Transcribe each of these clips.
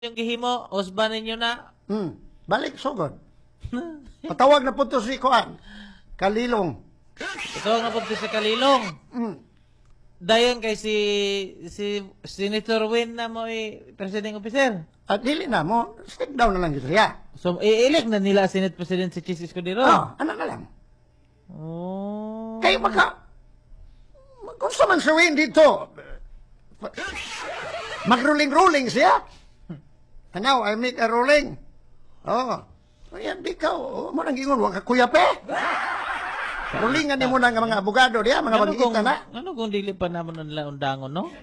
yung gihimo, usban ninyo na. Balik, sugod. Patawag na po to si Kuan. Kalilong. Ito nga po sa Kalilong. Mm. Dayon kay si Senator Win na mo presiding officer. At dili na mo, step down na lang yun siya. So, i-elect na nila Senate President si Chis Escudero. Ano na lang. Oh. Kaya kung sa man siya dito, mag-ruling-ruling siya. And now, I make a ruling. Ayan, di ka, mo nang gingon, wag ka kuyape. Rulingan ni mo na nga mga abogado diya, mga mag-iita na. Ano kung dili pa naman na nila undangon, no?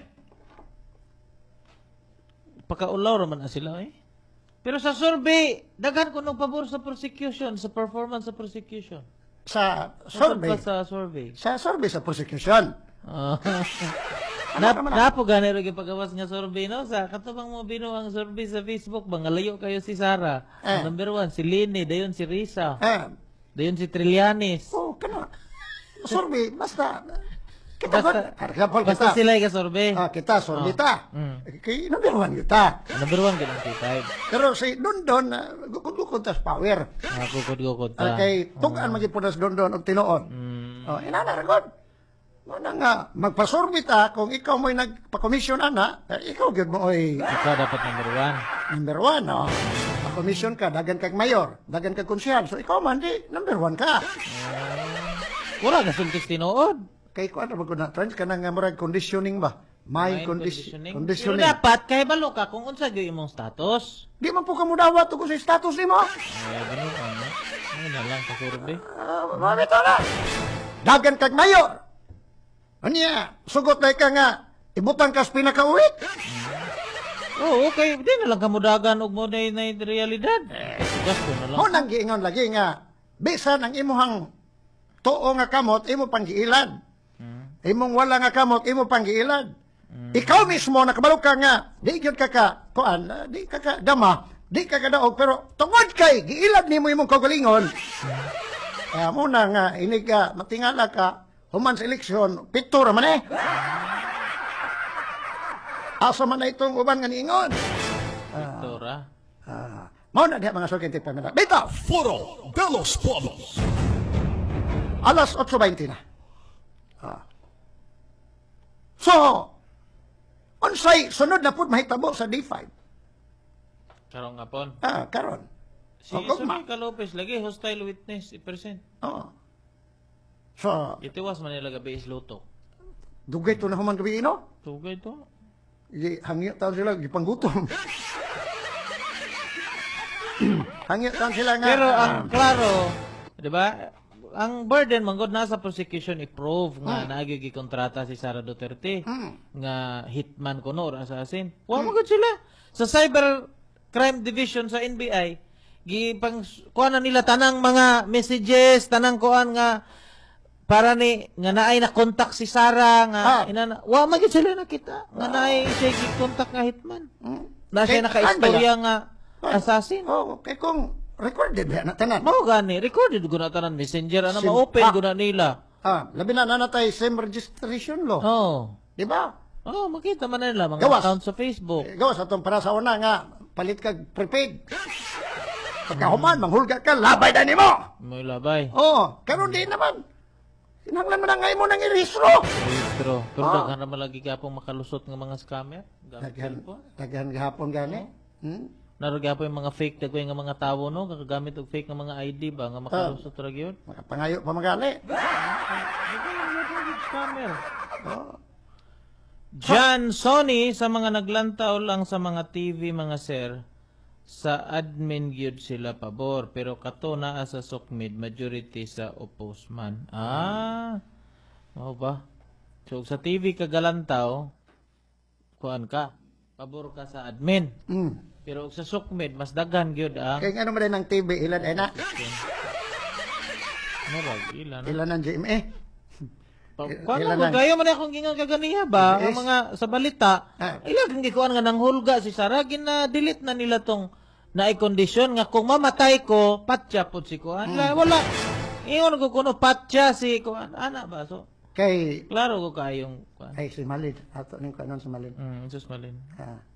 Pagkaulaw naman na sila, eh. Pero sa survey, daghan ko ng pabor sa prosecution, sa performance sa prosecution. Sa survey. Sa survey. Sa survey sa prosecution. Napo gani rin pagawas nga survey, no? Sa katubang mo binuang survey sa Facebook, mga layo kayo si Sara. Number 1, si Lini, dayon si Risa. Dayon si Trillanes. Kana. Survey, basta. Basta sila yung survey. Kita, survey ta. Kay number 1 kita. Number 1 ganang T5. Pero si Dondon, gukod-gukod tas power. Gukod-gukod ta. Kay tugan magipunas Dondon og tinuod. Inana ragod. Mana nga, magpasurvey ta, kung ikaw mo'y nagpa-commission ana, ikaw gyud mo oy. Ikaw dapat number 1. Number 1, no? Pa-commission ka, dagan kag mayor, dagan kag konsyal. So ikaw man di, number 1 ka. Wala na sultis tinuod. Kay ko ano maguna trans ka nang murag conditioning ba? Mind Conditioning. conditioning. Pero dapat kay balo ka kung unsa gyud imong status. Di man po ka mudawat tungkol sa status nimo. Ganun ano. Ano na lang sa survey. Mamito na. Dagan kag mayor. Anya, sugot na ka nga, ibutang ka sa pinakauwit. Oo, okay. Di na lang kamudagan og mo na realidad. Just ko na lang. Mo nang giingon lagi nga, bisan ang imuhang tuo nga kamot, imo pang giilad. Imong wala nga kamot, imo pang giilad. Ikaw mismo nakabalo ka nga, di gyud ka kuan, di ka dama, di ka daog, pero tungod kay giilad nimo imong kagalingon. Kaya mo na nga inig ka matingala ka human sa eleksyon, pito ra man eh. Asa man na itong uban nga niingon. Tora. Mo na diha mga sulkin tipa mina. Bitaw, Foro de los Pueblos. alas 8:20 na. So, unsay sunod na pud mahitabo sa D5. Karong ngapon. Karon. Si Sonia Lopez lagi hostile witness i-present. So, Itiwas man nila gabi is luto. dugay to na human gabi no? Tugay to. Hangyo taon sila gipanggutom. Hangyo taon sila nga. Pero ang klaro, 'di ba? Ang burden manggod nasa prosecution i-prove nga naagi kontrata si Sara Duterte nga hitman kuno or assassin. Wa man gud sila sa Cyber Crime Division sa NBI gipang kuan na nila tanang mga messages, tanang kuan nga para ni nga naay na contact si Sara nga inana wa man gud sila nakita nga naay siya gi-contact nga hitman. Na siya naka-istorya nga assassin. Kay kung recorded na tanan. Mao gani, recorded ko na tanan messenger ana ma-open ko na nila. Labi na nanatay same registration law. Di ba? Makita man nila mga Gawas. account sa Facebook. Gawas atong para sa una nga palit kag prepaid. Pagkahuman manghulga ka labay na nimo. May labay. Karon di naman. Kinahanglan man ngay mo nang irehistro. Registro. Pero daghan naman lagi gapong makalusot nga mga scammer. Daghan gahapon gani. Naragapo yung mga fake dagway nga mga tawo no, gagamit og fake nga mga ID ba nga makalusot ra gyud. Makapangayo pa magali. Scammer. John Sony sa mga naglantaw lang sa mga TV mga sir sa admin gyud sila pabor pero kato naa sa sukmid majority sa opposman. Mao ba? So sa TV ka galantaw kuan ka pabor ka sa admin. Pero sa sukmid mas daghan gyud ang Kay ano man din ang TV ilan ay na. ilan Ilan ang GMA. Kuan ko gayo man akong gingon kaganiya ba ang mga sa balita ilang gikuan nga nang hulga si Sara gina delete na nila tong naay kondisyon nga kung mamatay ko patya pud si kuan wala ingon ko kuno patya si kuan ana ba so Kay klaro ko kayong kuan si Malin ato ning kanon si Malin. Sus malin.